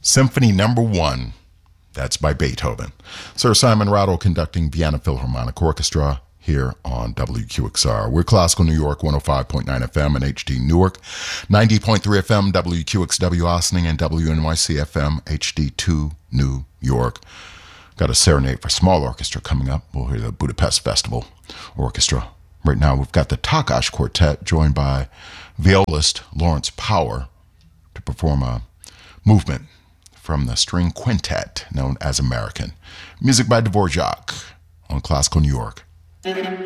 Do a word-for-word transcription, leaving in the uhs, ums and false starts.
Symphony Number One. That's by Beethoven. Sir Simon Rattle conducting Vienna Philharmonic Orchestra here on W Q X R. We're Classical New York, one oh five point nine F M and H D Newark, ninety point three F M, W Q X W Ossining, and W N Y C F M, H D two New York. Got a serenade for small orchestra coming up. We'll hear the Budapest Festival Orchestra. Right now, we've got the Takács Quartet joined by violist Lawrence Power to perform a movement from the string quintet known as American. Music by Dvorak on Classical New York.